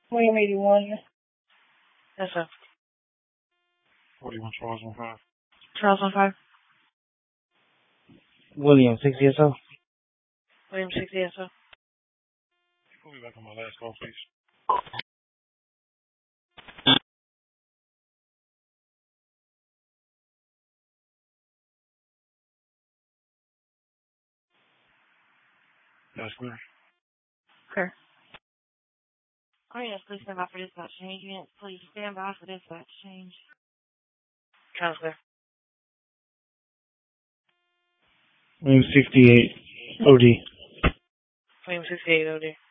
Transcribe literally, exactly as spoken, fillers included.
William eighty-one. Yes, sir. forty-one Charles one five. Charles one five. William sixty S O. William sixty S O. Put me back on my last call, please. That's clear. Clear. Oh, yes, please stand by for dispatch change. Units, please stand by for dispatch change. Sounds clear. William sixty-eight O D. William sixty-eight O D.